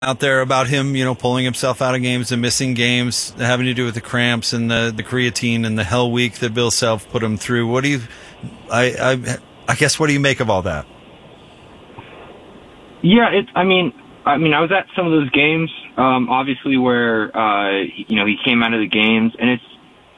out there about him, pulling himself out of games and missing games having to do with the cramps and the creatine and the hell week that Bill Self put him through. What do you, I guess, what do you make of all that? Yeah, I mean, I was at some of those games, obviously where, he came out of the games, and it's,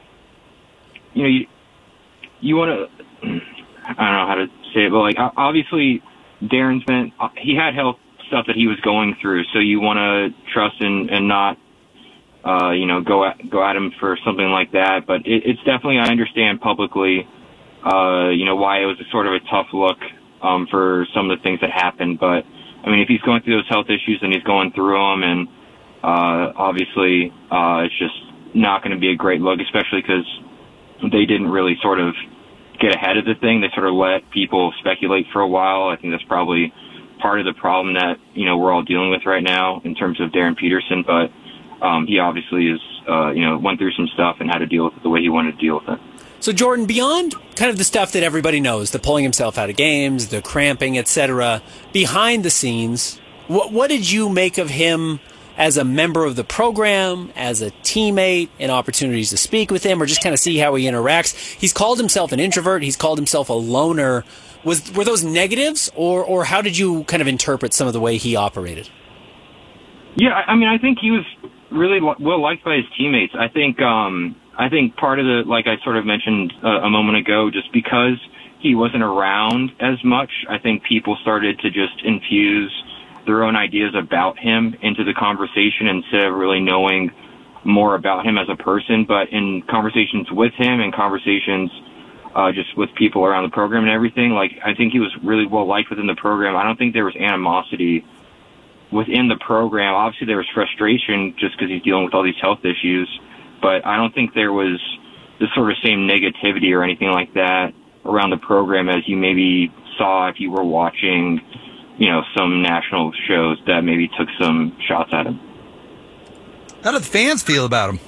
you want to, I don't know how to say it, but like, obviously he had health stuff that he was going through, so you want to trust and not, go at him for something like that. But it's definitely, I understand publicly, why it was a sort of a tough look, for some of the things that happened. But I mean, if he's going through those health issues and he's going through them, and, obviously, it's just not going to be a great look, especially because they didn't really sort of get ahead of the thing. They sort of let people speculate for a while. I think that's probably part of the problem that, we're all dealing with right now in terms of Darren Peterson. But he obviously is, went through some stuff and had to deal with it the way he wanted to deal with it. So, Jordan, beyond kind of the stuff that everybody knows, the pulling himself out of games, the cramping, etc., behind the scenes, what did you make of him as a member of the program, as a teammate, and opportunities to speak with him, or just kind of see how he interacts? He's called himself an introvert. He's called himself a loner. Were those negatives, or how did you kind of interpret some of the way he operated? Yeah, I mean, I think he was really well liked by his teammates. I think part of the, like I sort of mentioned a moment ago, just because he wasn't around as much, I think people started to just infuse their own ideas about him into the conversation instead of really knowing more about him as a person. But in conversations with him and conversations just with people around the program and everything, like, I think he was really well liked within the program. I don't think there was animosity within the program. Obviously there was frustration just because he's dealing with all these health issues, but I don't think there was the sort of same negativity or anything like that around the program as you maybe saw if you were watching, some national shows that maybe took some shots at him. How do the fans feel about him?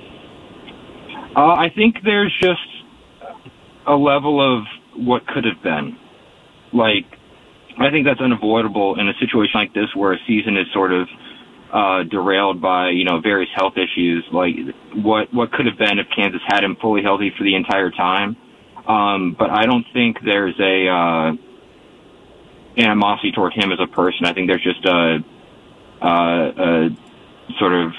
I think there's just a level of what could have been. Like, I think that's unavoidable in a situation like this where a season is sort of derailed by, various health issues. Like, what could have been if Kansas had him fully healthy for the entire time. But I don't think there's a animosity toward him as a person. I think there's just a sort of,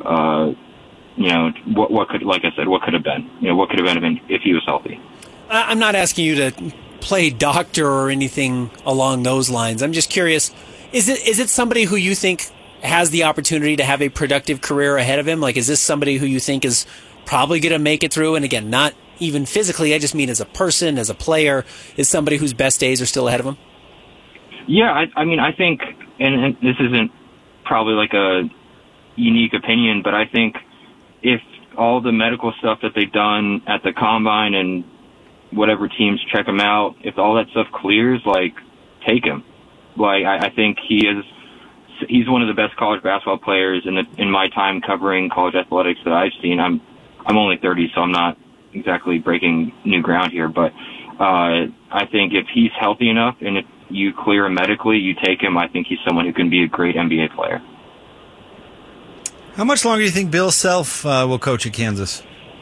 what could, like I said, what could have been, what could have been if he was healthy. I'm not asking you to play doctor or anything along those lines. I'm just curious, is it somebody who you think has the opportunity to have a productive career ahead of him? Like, is this somebody who you think is probably going to make it through? And again, not even physically, I just mean as a person, as a player, is somebody whose best days are still ahead of him? Yeah, I mean, I think, and this isn't probably like a unique opinion, but I think if all the medical stuff that they've done at the combine and whatever teams check him out, if all that stuff clears, like, take him. Like, I think he's one of the best college basketball players in my time covering college athletics that I've seen. I'm only 30, so I'm not exactly breaking new ground here, but I think if he's healthy enough and if you clear him medically, you take him, I think he's someone who can be a great NBA player. How much longer do you think Bill Self will coach at Kansas?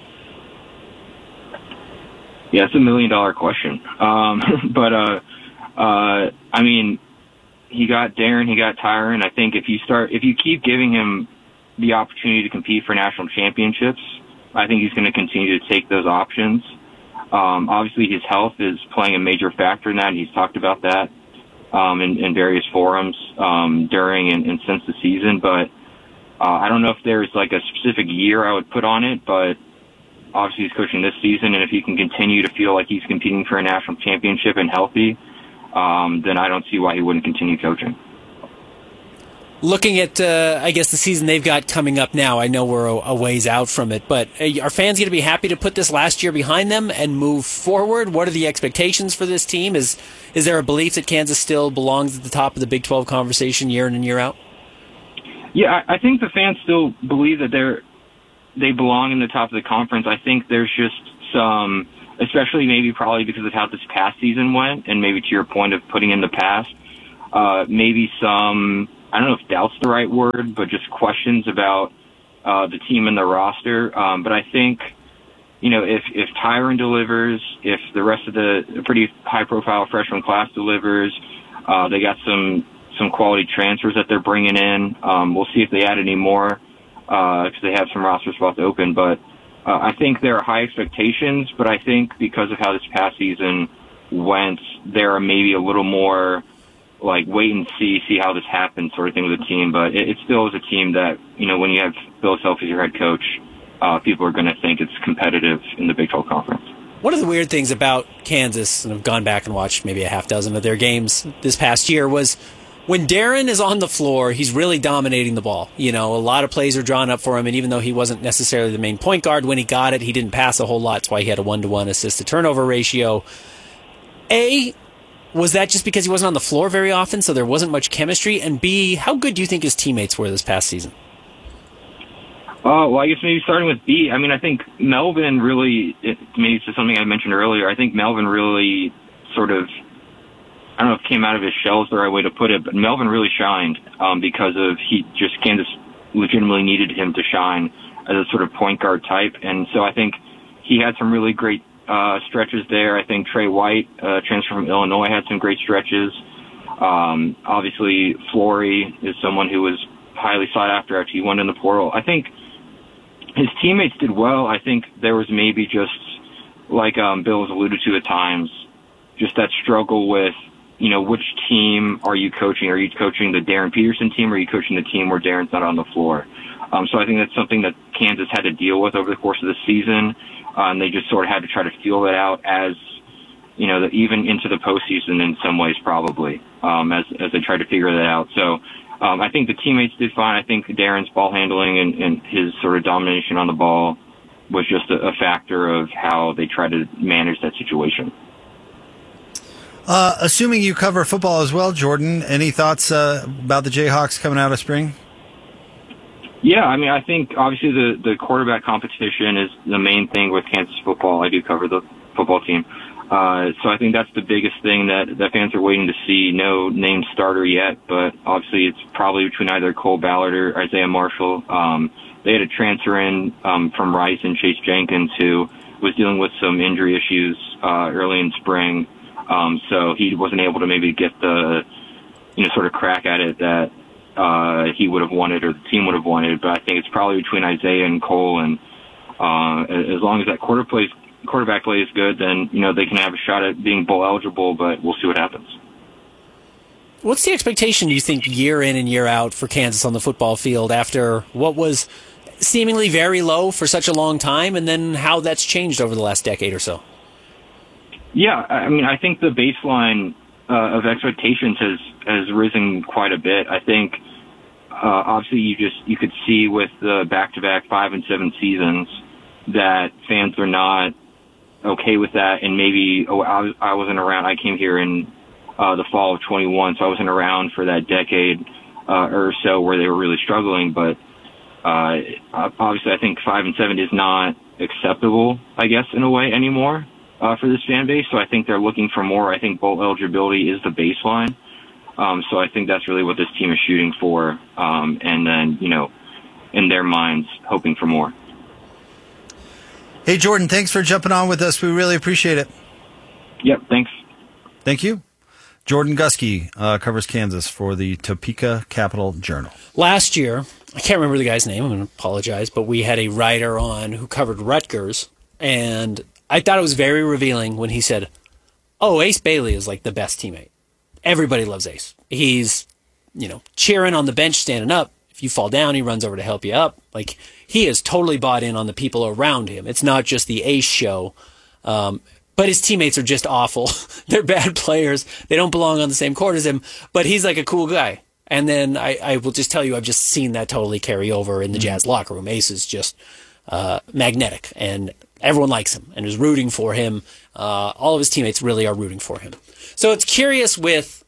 Yeah, it's $1 million question. But I mean, he got Darren, he got Tyron. I think if you keep giving him the opportunity to compete for national championships, I think he's going to continue to take those options. Obviously, his health is playing a major factor in that, and he's talked about that in various forums during and since the season. But I don't know if there's like a specific year I would put on it, but obviously he's coaching this season, and if he can continue to feel like he's competing for a national championship and healthy, then I don't see why he wouldn't continue coaching. Looking at, I guess, the season they've got coming up now, I know we're a ways out from it, but are fans going to be happy to put this last year behind them and move forward? What are the expectations for this team? Is there a belief that Kansas still belongs at the top of the Big 12 conversation year in and year out? Yeah, I think the fans still believe that they belong in the top of the conference. I think there's just some, especially maybe probably because of how this past season went, and maybe to your point of putting in the past, maybe some I don't know if doubt's the right word, but just questions about the team and the roster. But I think, if Tyron delivers, if the rest of the pretty high-profile freshman class delivers, they got some quality transfers that they're bringing in. We'll see if they add any more because they have some roster spots open. But I think there are high expectations, but I think because of how this past season went, there are maybe a little more like wait and see how this happens sort of thing with the team. But it still is a team that, when you have Bill Self as your head coach, people are going to think it's competitive in the Big 12 Conference. One of the weird things about Kansas, and I've gone back and watched maybe a half dozen of their games this past year, was when Darren is on the floor, he's really dominating the ball. A lot of plays are drawn up for him, and even though he wasn't necessarily the main point guard, when he got it, he didn't pass a whole lot. That's why he had a 1-to-1 assist-to-turnover ratio. Was that just because he wasn't on the floor very often, so there wasn't much chemistry? And B, how good do you think his teammates were this past season? Well, I guess maybe starting with B. I mean, I think Melvin really, maybe it's something I mentioned earlier, I think Melvin really sort of, I don't know if came out of his shell is the right way to put it, but Melvin really shined because of Kansas legitimately needed him to shine as a sort of point guard type. And so I think he had some really great stretches there. I think Trey White, transfer from Illinois, had some great stretches. Obviously, Flory is someone who was highly sought after he went in the portal. I think his teammates did well. I think there was maybe just, like Bill has alluded to at times, just that struggle with, which team are you coaching? Are you coaching the Darren Peterson team, or are you coaching the team where Darren's not on the floor? So I think that's something that Kansas had to deal with over the course of the season. And they just sort of had to try to feel that out as, even into the postseason in some ways probably, as they tried to figure that out. So I think the teammates did fine. I think Darren's ball handling and his sort of domination on the ball was just a factor of how they tried to manage that situation. Assuming you cover football as well, Jordan, any thoughts about the Jayhawks coming out of spring? Yeah, I mean, I think obviously the quarterback competition is the main thing with Kansas football. I do cover the football team. So I think that's the biggest thing that fans are waiting to see. No named starter yet, but obviously it's probably between either Cole Ballard or Isaiah Marshall. They had a transfer in from Rice and Chase Jenkins, who was dealing with some injury issues early in spring. So he wasn't able to maybe get the sort of crack at it that he would have wanted or the team would have wanted. But I think it's probably between Isaiah and Cole, and as long as that quarterback play is good, then they can have a shot at being bowl eligible, but we'll see what happens. What's the expectation, do you think, year in and year out for Kansas on the football field after what was seemingly very low for such a long time, and then how that's changed over the last decade or so? Yeah, I mean, I think the baseline of expectations has risen quite a bit. I think obviously you could see with the back-to-back 5 and 7 seasons that fans are not okay with that, and maybe I wasn't around. I came here in the fall of 21, so I wasn't around for that decade or so where they were really struggling. But obviously, I think 5 and 7 is not acceptable, I guess, in a way anymore for this fan base. So I think they're looking for more. I think bowl eligibility is the baseline. So I think that's really what this team is shooting for, and then in their minds, hoping for more. Hey, Jordan, thanks for jumping on with us. We really appreciate it. Yep, thanks. Thank you. Jordan Gusky covers Kansas for the Topeka Capital Journal. Last year, I can't remember the guy's name, I'm going to apologize, but we had a writer on who covered Rutgers, and I thought it was very revealing when he said, Ace Bailey is like the best teammate. Everybody loves Ace. He's, cheering on the bench, standing up. If you fall down, he runs over to help you up. Like, he is totally bought in on the people around him. It's not just the Ace show. But his teammates are just awful. They're bad players. They don't belong on the same court as him. But he's like a cool guy. And then I will just tell you, I've just seen that totally carry over in the Jazz locker room. Ace is just magnetic, and everyone likes him and is rooting for him. All of his teammates really are rooting for him. So it's curious with...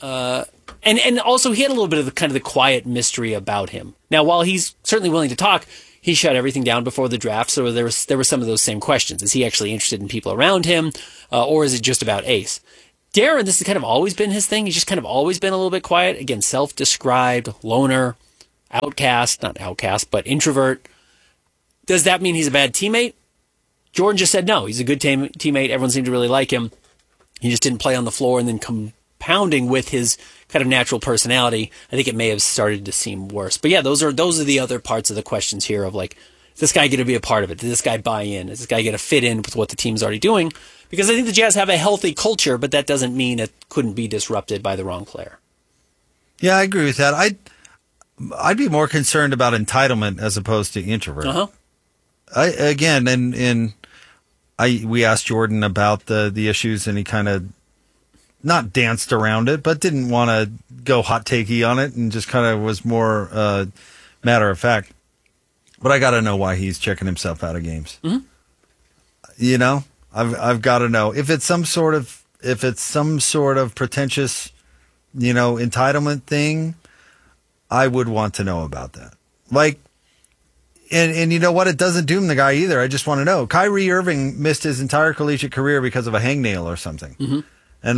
And also he had a little bit of the quiet mystery about him. Now, while he's certainly willing to talk, he shut everything down before the draft, so there were some of those same questions. Is he actually interested in people around him, or is it just about Ace? Darren, this has kind of always been his thing. He's just kind of always been a little bit quiet. Again, self-described loner, not outcast, but introvert. Does that mean he's a bad teammate? Jordan just said no. He's a good teammate. Everyone seemed to really like him. He just didn't play on the floor, and then compounding with his kind of natural personality, I think it may have started to seem worse. But yeah, those are the other parts of the questions here of like, is this guy going to be a part of it? Does this guy buy in? Is this guy going to fit in with what the team's already doing? Because I think the Jazz have a healthy culture, but that doesn't mean it couldn't be disrupted by the wrong player. Yeah, I agree with that. I'd be more concerned about entitlement as opposed to introvert. Uh-huh. We asked Jordan about the issues, and he kind of not danced around it, but didn't want to go hot takey on it, and just kind of was more matter of fact. But I got to know why he's checking himself out of games. Mm-hmm. You know, I've got to know if it's some sort of pretentious, entitlement thing. I would want to know about that. Like, and you know what? It doesn't doom the guy either. I just want to know. Kyrie Irving missed his entire collegiate career because of a hangnail or something. Mm-hmm. And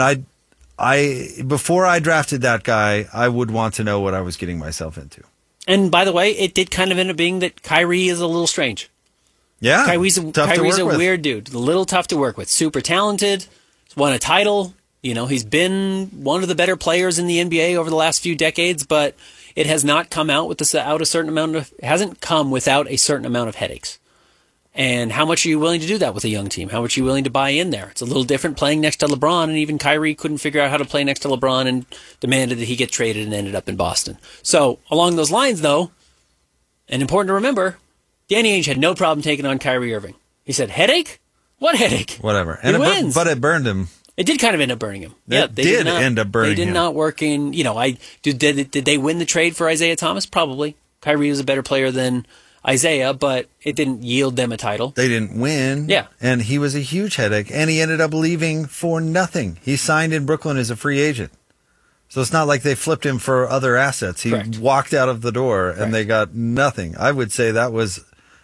I before I drafted that guy, I would want to know what I was getting myself into. And by the way, it did kind of end up being that Kyrie is a little strange. Yeah, Kyrie's a weird dude, a little tough to work with. Super talented, won a title. He's been one of the better players in the NBA over the last few decades, but it has not come out hasn't come without a certain amount of headaches. And how much are you willing to do that with a young team? How much are you willing to buy in there? It's a little different playing next to LeBron, and even Kyrie couldn't figure out how to play next to LeBron and demanded that he get traded and ended up in Boston. So along those lines, though, and important to remember, Danny Ainge had no problem taking on Kyrie Irving. He said, headache? What headache? Whatever. And but it burned him. It did kind of end up burning him. They did end up burning him. They did not work in, did they win the trade for Isaiah Thomas? Probably. Kyrie was a better player than Isaiah, but it didn't yield them a title. They didn't win. Yeah. And he was a huge headache, and he ended up leaving for nothing. He signed in Brooklyn as a free agent. So it's not like they flipped him for other assets. He Correct. walked out of the door, and Correct. they got nothing. I would say that was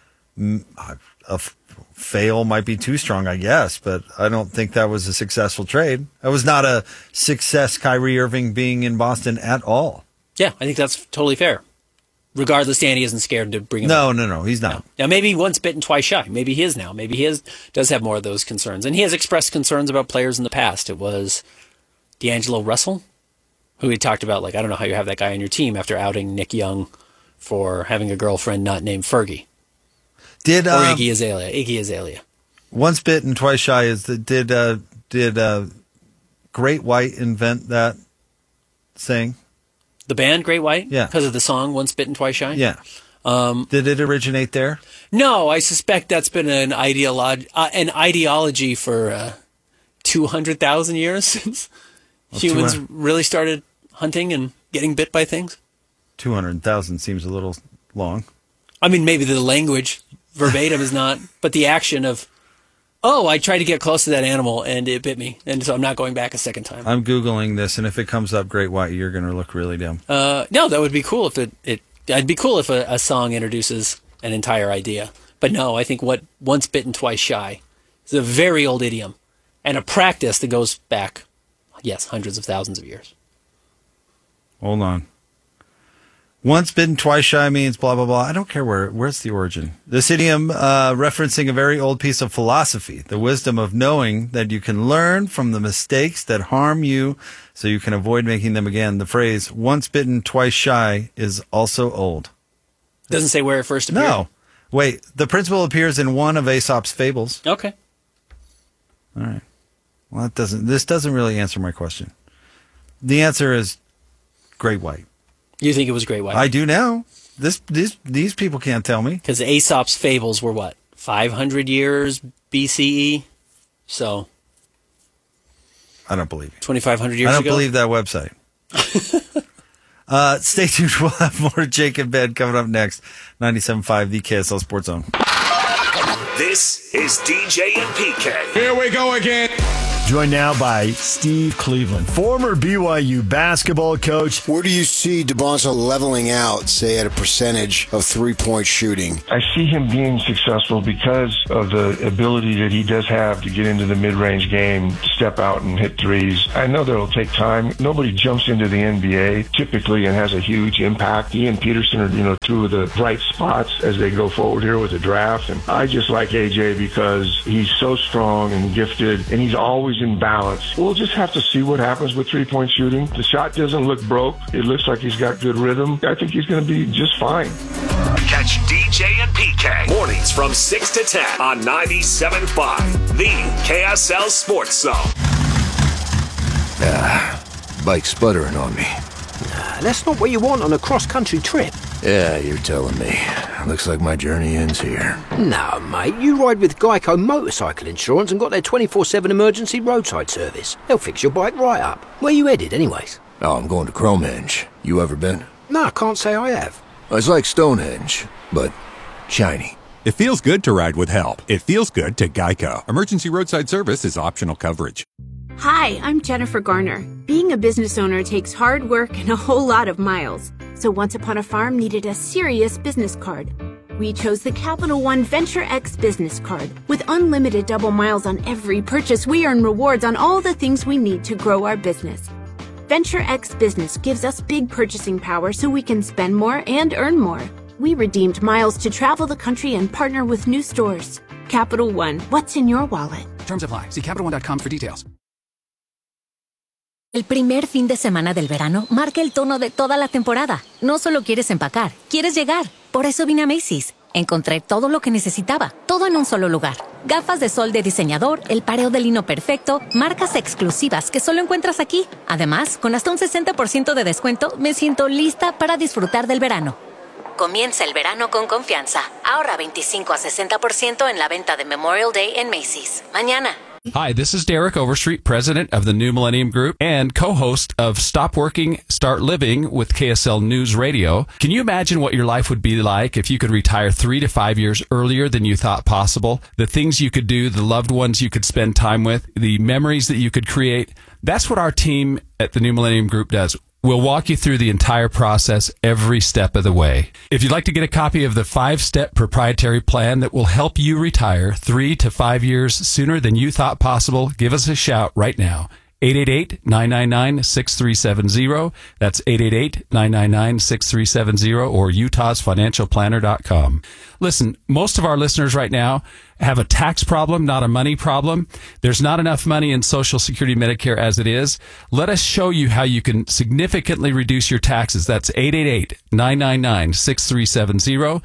a fail might be too strong, I guess, but I don't think that was a successful trade. That was not a success, Kyrie Irving being in Boston at all. Yeah, I think that's totally fair. Regardless, Danny isn't scared to bring him up. No, he's not. Now, maybe once bitten, twice shy. Maybe he is now. Maybe he does have more of those concerns. And he has expressed concerns about players in the past. It was D'Angelo Russell, who he talked about, like, I don't know how you have that guy on your team after outing Nick Young for having a girlfriend not named Fergie. Did Or Iggy Azalea. Once bitten, twice shy did Great White invent that saying? The band Great White? Yeah. Because of the song Once Bitten, Twice Shy? Yeah. Did it originate there? No, I suspect that's been an ideology for 200,000 years since humans really started hunting and getting bit by things. 200,000 seems a little long. I mean, maybe the language verbatim is not, but the action of, I tried to get close to that animal and it bit me, and so I'm not going back a second time. I'm Googling this, and if it comes up Great White, you're going to look really dumb. No, that would be cool if I'd be cool if a song introduces an entire idea. But no, I think what Once Bitten, Twice Shy is a very old idiom and a practice that goes back, yes, hundreds of thousands of years. Hold on. Once bitten, twice shy means blah, blah, blah. I don't care where's the origin. This idiom referencing a very old piece of philosophy, the wisdom of knowing that you can learn from the mistakes that harm you so you can avoid making them again. The phrase, once bitten, twice shy, is also old. Doesn't say where it first appeared. No. Wait, the principle appears in one of Aesop's fables. Okay. All right. Well, this doesn't really answer my question. The answer is Great White. You think it was Great White? I do now. These people can't tell me. Because Aesop's fables were what? 500 years BCE? So. I don't believe you. 2,500 years ago? I don't believe that website. Stay tuned. We'll have more Jake and Ben coming up next. 97.5, the KSL Sports Zone. This is DJ and PK. Here we go again. Joined now by Steve Cleveland, former BYU basketball coach. Where do you see DeBonzo leveling out, say, at a percentage of three-point shooting? I see him being successful because of the ability that he does have to get into the mid-range game, step out and hit threes. I know that it'll take time. Nobody jumps into the NBA typically and has a huge impact. He and Peterson are, two of the bright spots as they go forward here with the draft. And I just like AJ because he's so strong and gifted, and he's always in balance. We'll just have to see what happens with three-point shooting. The shot doesn't look broke. It looks like he's got good rhythm. I think he's going to be just fine. Catch DJ and PK mornings from 6 to 10 on 97.5, the KSL Sports Zone. Bike sputtering on me. That's not what you want on a cross-country trip. Yeah, you're telling me. Looks like my journey ends here. No, mate, you ride with Geico Motorcycle Insurance and got their 24/7 emergency roadside service. They'll fix your bike right up. Where you headed, anyways? Oh, I'm going to Cromehenge. You ever been? No, I can't say I have. It's like Stonehenge, but shiny. It feels good to ride with help. It feels good to Geico. Emergency roadside service is optional coverage. Hi, I'm Jennifer Garner. Being a business owner takes hard work and a whole lot of miles. So Once Upon a Farm needed a serious business card. We chose the Capital One Venture X business card. With unlimited double miles on every purchase, we earn rewards on all the things we need to grow our business. Venture X Business gives us big purchasing power so we can spend more and earn more. We redeemed miles to travel the country and partner with new stores. Capital One, what's in your wallet? Terms apply. See CapitalOne.com for details. El primer fin de semana del verano marca el tono de toda la temporada. No solo quieres empacar, quieres llegar. Por eso vine a Macy's. Encontré todo lo que necesitaba, todo en un solo lugar. Gafas de sol de diseñador, el pareo de lino perfecto, marcas exclusivas que solo encuentras aquí. Además, con hasta un 60% de descuento, me siento lista para disfrutar del verano. Comienza el verano con confianza. Ahorra 25 a 60% en la venta de Memorial Day en Macy's. Mañana. Hi, this is Derek Overstreet, president of the New Millennium Group and co-host of Stop Working, Start Living with KSL News Radio. Can you imagine what your life would be like if you could retire 3 to 5 years earlier than you thought possible? The things you could do, the loved ones you could spend time with, the memories that you could create. That's what our team at the New Millennium Group does. We'll walk you through the entire process every step of the way. If you'd like to get a copy of the 5-step proprietary plan that will help you retire 3 to 5 years sooner than you thought possible, give us a shout right now. 888-999-6370. That's 888-999-6370 or utahsfinancialplanner.com. Listen, most of our listeners right now have a tax problem, not a money problem. There's not enough money in Social Security Medicare as it is. Let us show you how you can significantly reduce your taxes. That's 888-999-6370.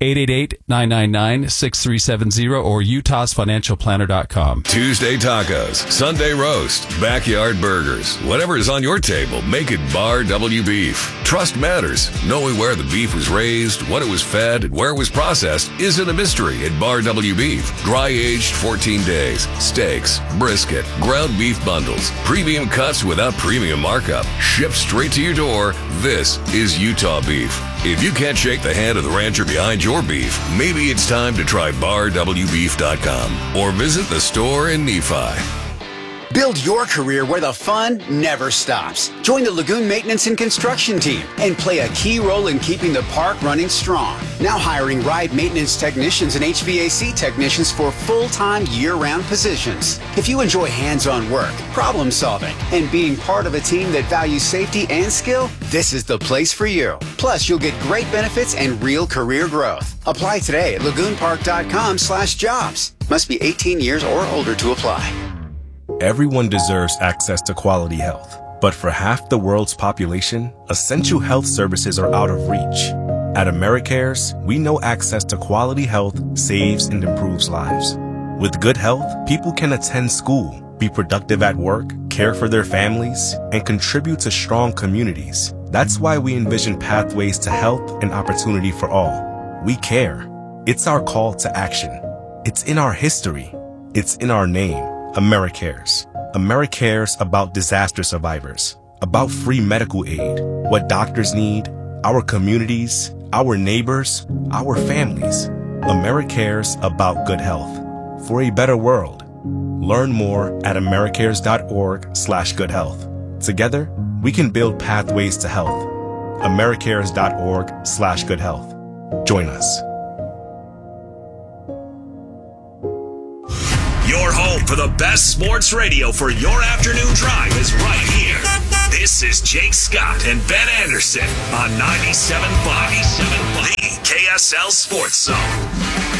888-999-6370 or utahsfinancialplanner.com. Tuesday tacos, Sunday roast, backyard burgers. Whatever is on your table, make it Bar W Beef. Trust matters. Knowing where the beef was raised, what it was fed, and where it was processed isn't a mystery at Bar W Beef. Dry aged 14 days, steaks, brisket, ground beef bundles, premium cuts without premium markup, shipped straight to your door. This is Utah beef. If you can't shake the hand of the rancher behind your beef, maybe it's time to try BarWBeef.com or visit the store in Nephi. Build your career where the fun never stops. Join the Lagoon Maintenance and Construction team and play a key role in keeping the park running strong. Now hiring ride maintenance technicians and HVAC technicians for full-time year-round positions. If you enjoy hands-on work, problem solving, and being part of a team that values safety and skill, this is the place for you. Plus, you'll get great benefits and real career growth. Apply today at lagoonpark.com/jobs. Must be 18 years or older to apply. Everyone deserves access to quality health, but for half the world's population, essential health services are out of reach. At AmeriCares, we know access to quality health saves and improves lives. With good health, people can attend school, be productive at work, care for their families, and contribute to strong communities. That's why we envision pathways to health and opportunity for all. We care. It's our call to action. It's in our history. It's in our name. AmeriCares. AmeriCares about disaster survivors, about free medical aid, what doctors need, our communities, our neighbors, our families. AmeriCares about good health. For a better world. Learn more at americares.org/goodhealth. Together, we can build pathways to health. americares.org/goodhealth. Join us. Your home for the best sports radio for your afternoon drive is right here. This is Jake Scott and Ben Anderson on 97.5, the KSL Sports Zone.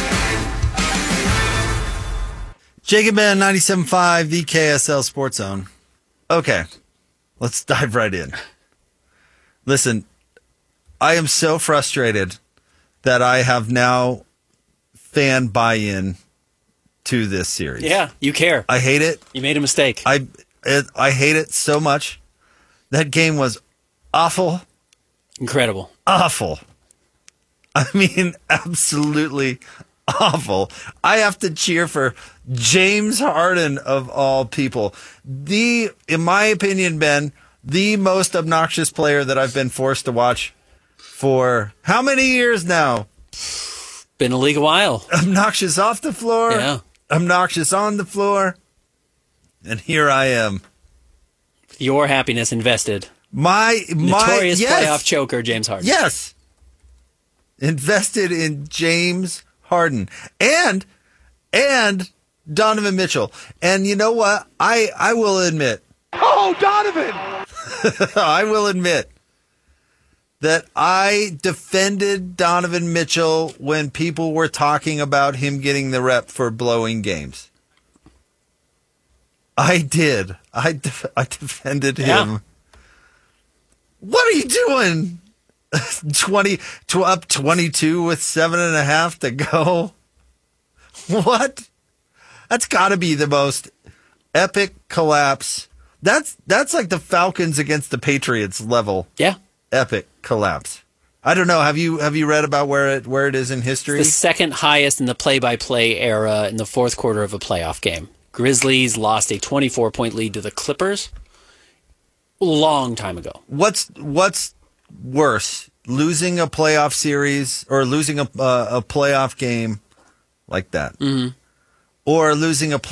Jake and Ben, 97.5, the KSL Sports Zone. Okay, let's dive right in. Listen, I am so frustrated that I have now fan buy-in to this series. Yeah, you care. I hate it. You made a mistake. I hate it so much. That game was awful. Incredible. Awful. I mean, absolutely awful. I have to cheer for James Harden of all people. In my opinion, Ben, the most obnoxious player that I've been forced to watch for how many years now? Been a league a while. Obnoxious off the floor. Yeah. Obnoxious on the floor. And here I am. Your happiness invested. My notorious yes. playoff choker, James Harden. Yes. Invested in James Harden and Donovan Mitchell. And you know what? I will admit. Oh, Donovan! I will admit that I defended Donovan Mitchell when people were talking about him getting the rep for blowing games. I did. I defended him. Yeah. What are you doing? 22 with 7.5 to go. What? That's got to be the most epic collapse. That's like the Falcons against the Patriots level. Yeah. Epic collapse. I don't know. Have you read about where it is in history? It's the second highest in the play-by-play era in the fourth quarter of a playoff game. Grizzlies lost a 24-point lead to the Clippers a long time ago. What's worse, losing a playoff series or losing a playoff game like that, or losing a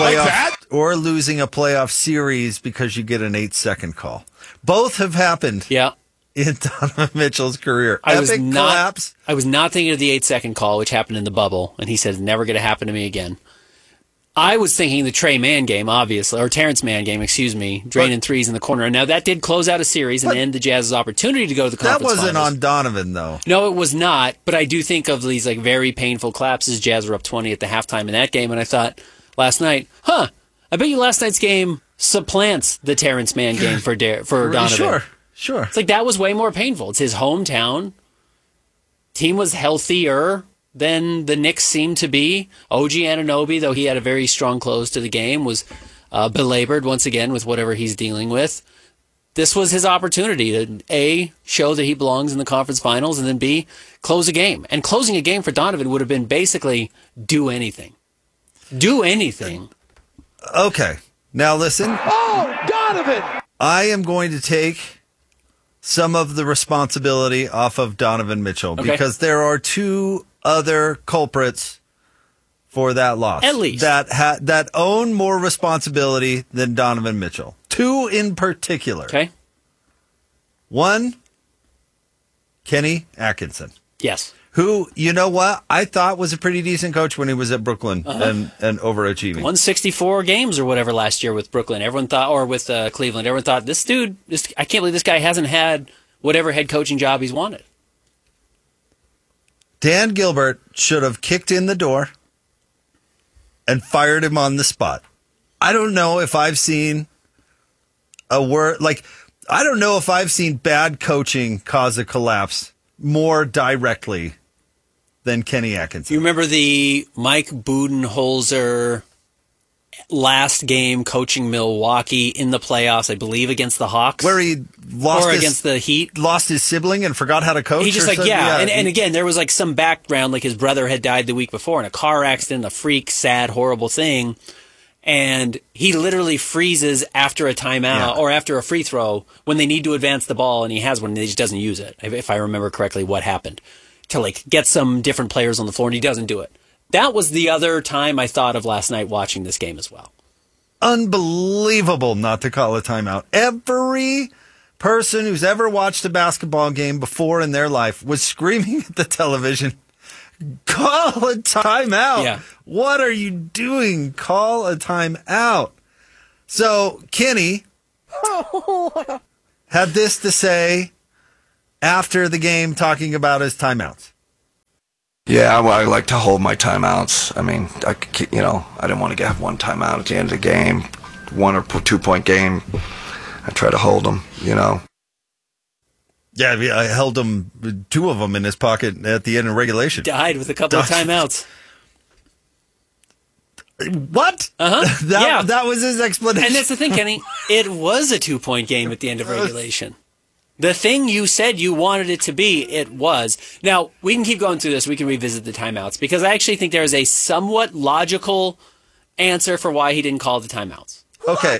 playoff series because you get an 8-second call? Both have happened. Yeah. In Donovan Mitchell's career. I was not thinking of the 8-second call, which happened in the bubble, and he said, it's never going to happen to me again. I was thinking the Trey Mann game, obviously, or Terrence Mann game, draining threes in the corner. And now that did close out a series and end the Jazz's opportunity to go to the conference finals. That wasn't finals. on Donovan, though. No, it was not. But I do think of these like very painful collapses. Jazz were up 20 at the halftime in that game, and I thought last night, I bet you last night's game supplants the Terrence Mann game for Donovan. Sure. It's like that was way more painful. It's his hometown. Team was healthier than the Knicks seemed to be. OG Anunoby, though he had a very strong close to the game, was belabored once again with whatever he's dealing with. This was his opportunity to, A, show that he belongs in the conference finals, and then B, close a game. And closing a game for Donovan would have been basically do anything. Do anything. Okay. Now listen. Oh, Donovan! I am going to take some of the responsibility off of Donovan Mitchell because there are two other culprits for that loss. At least. That own more responsibility than Donovan Mitchell. Two in particular. Okay. One, Kenny Atkinson. Yes. Who, you know what, I thought was a pretty decent coach when he was at Brooklyn and overachieving. 164 games or whatever last year with Brooklyn. Everyone thought, or with Cleveland, everyone thought, this dude, I can't believe this guy hasn't had whatever head coaching job he's wanted. Dan Gilbert should have kicked in the door and fired him on the spot. I don't know if I've seen I don't know if I've seen bad coaching cause a collapse more directly than Kenny Atkinson. You remember the Mike Budenholzer last game coaching Milwaukee in the playoffs, I believe, against the Hawks? Where he against the Heat. Lost his sibling and forgot how to coach? He just And again, there was like some background, like his brother had died the week before in a car accident, a freak, sad, horrible thing. And he literally freezes after a timeout or after a free throw when they need to advance the ball, and he has one and he just doesn't use it, if I remember correctly what happened, to like get some different players on the floor, and he doesn't do it. That was the other time I thought of last night watching this game as well. unbelievable not to call a timeout. Every person who's ever watched a basketball game before in their life was screaming at the television, call a timeout. Yeah. What are you doing? Call a timeout. So Kenny had this to say after the game, talking about his timeouts. Yeah, well, I like to hold my timeouts. I mean, I didn't want to have one timeout at the end of the game, 1 or 2 point game. I try to hold them, Yeah, I held him, 2 of them in his pocket at the end of regulation. Died with a couple of timeouts. What? Uh-huh. That was his explanation. And that's the thing, Kenny. It was a 2-point game at the end of regulation. The thing you said you wanted it to be, it was. Now, we can keep going through this. We can revisit the timeouts because I actually think there is a somewhat logical answer for why he didn't call the timeouts. Okay.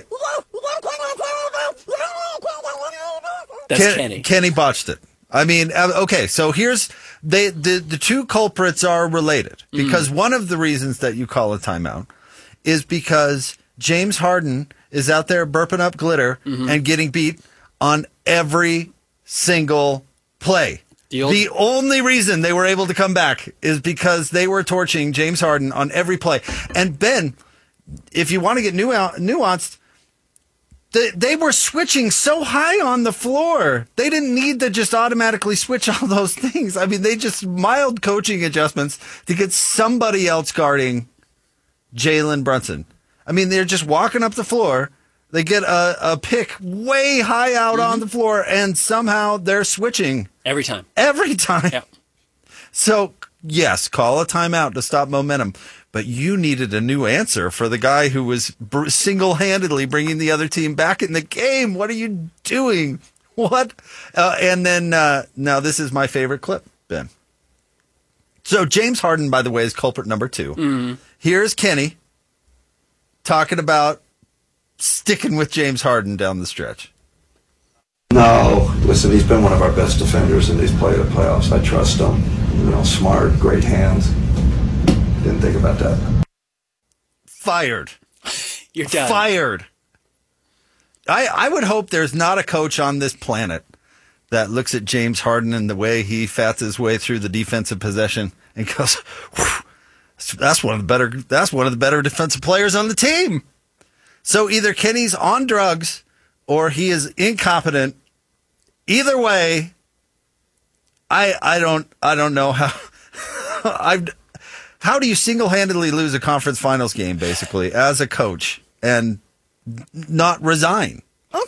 That's Kenny. Kenny botched it. I mean, okay, so here's the 2 culprits are related because one of the reasons that you call a timeout is because James Harden is out there burping up glitter and getting beat on every single play. The only reason they were able to come back is because they were torching James Harden on every play. And Ben, if you want to get nuanced, they were switching so high on the floor. They didn't need to just automatically switch all those things. I mean, they just mild coaching adjustments to get somebody else guarding Jalen Brunson. I mean, they're just walking up the floor. They get a pick way high out on the floor, and somehow they're switching. Every time. Yeah. So, yes, call a timeout to stop momentum. But you needed a new answer for the guy who was single-handedly bringing the other team back in the game. What are you doing? What? And then, now this is my favorite clip, Ben. So James Harden, by the way, is culprit number 2. Here's Kenny talking about sticking with James Harden down the stretch. No, listen, he's been one of our best defenders in these playoffs. I trust him. Smart, great hands. Didn't think about that. Fired. You're done. Fired. I would hope there's not a coach on this planet that looks at James Harden and the way he fats his way through the defensive possession and goes, that's one of the better defensive players on the team. So either Kenny's on drugs or he is incompetent. Either way, I don't know how do you single-handedly lose a conference finals game, basically, as a coach and not resign?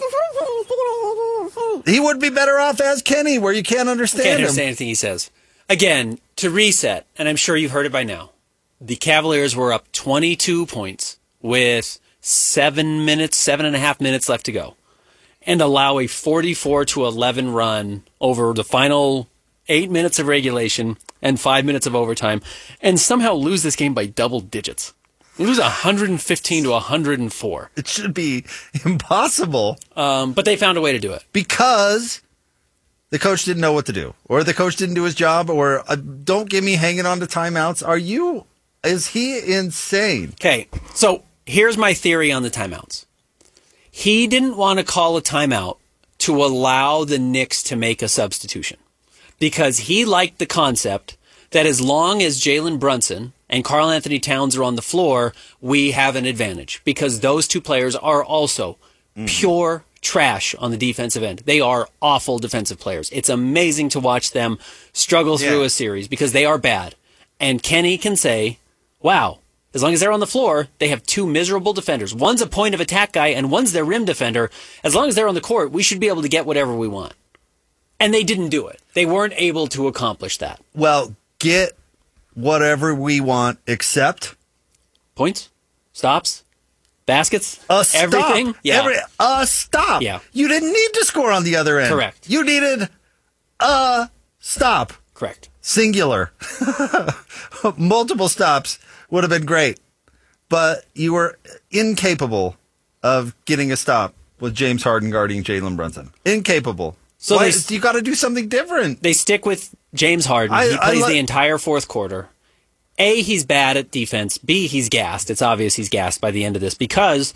He would be better off as Kenny, where you can't understand him. Can't understand anything he says. Again, to reset, and I'm sure you've heard it by now, the Cavaliers were up 22 points with 7.5 minutes left to go, and allow a 44-11 run over the final 8 minutes of regulation and 5 minutes of overtime, and somehow lose this game by double digits. Lose 115-104. It should be impossible. But they found a way to do it. Because the coach didn't know what to do. Or the coach didn't do his job. Or don't get me hanging on to timeouts. Is he insane? Okay, so here's my theory on the timeouts. He didn't want to call a timeout to allow the Knicks to make a substitution. Because he liked the concept that as long as Jalen Brunson and Karl Anthony Towns are on the floor, we have an advantage. Because those 2 players are also pure trash on the defensive end. They are awful defensive players. It's amazing to watch them struggle through a series because they are bad. And Kenny can say, wow, as long as they're on the floor, they have 2 miserable defenders. One's a point of attack guy and one's their rim defender. As long as they're on the court, we should be able to get whatever we want. And they didn't do it. They weren't able to accomplish that. Well, get whatever we want except points, stops, baskets, everything. Yeah. A stop. Yeah. You didn't need to score on the other end. Correct. You needed a stop. Correct. Singular. Multiple stops would have been great. But you were incapable of getting a stop with James Harden guarding Jalen Brunson. Incapable. So you got to do something different. They stick with James Harden. He plays the entire fourth quarter. A, he's bad at defense. B, he's gassed. It's obvious he's gassed by the end of this because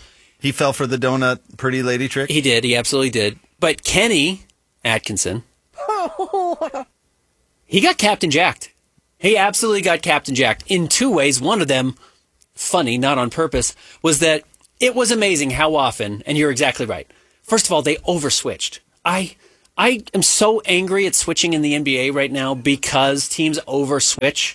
He fell for the donut pretty lady trick? He did. He absolutely did. But Kenny Atkinson, he got Captain Jacked. He absolutely got Captain Jacked in two ways. One of them, funny, not on purpose, was that it was amazing how often, and you're exactly right. First of all, they overswitched. I am so angry at switching in the NBA right now because teams overswitch.